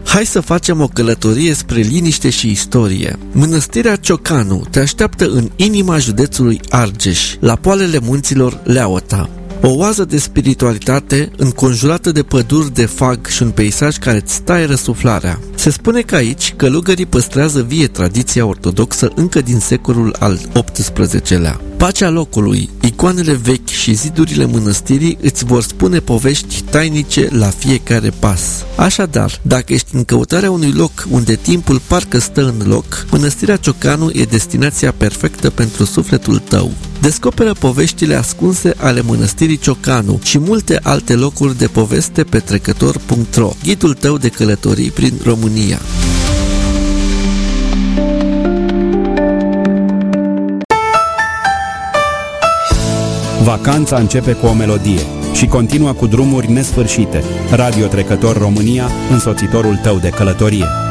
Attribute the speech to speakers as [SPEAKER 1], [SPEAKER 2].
[SPEAKER 1] Hai să facem o călătorie spre liniște și istorie. Mănăstirea Ciocanu te așteaptă în inima județului Argeș, la poalele munților Leaota. O oază de spiritualitate înconjurată de păduri de fag și un peisaj care îți taie răsuflarea. Se spune că aici călugării păstrează vie tradiția ortodoxă încă din secolul al XVIII-lea. Pacea locului, icoanele vechi și zidurile mănăstirii îți vor spune povești tainice la fiecare pas. Așadar, dacă ești în căutarea unui loc unde timpul parcă stă în loc, Mănăstirea Ciocanu e destinația perfectă pentru sufletul tău. Descoperă poveștile ascunse ale Mănăstirii Ciocanu și multe alte locuri de poveste pe trecător.ro, ghidul tău de călătorii prin România.
[SPEAKER 2] Vacanța începe cu o melodie și continuă cu drumuri nesfârșite. Radio Trecător România, însoțitorul tău de călătorie.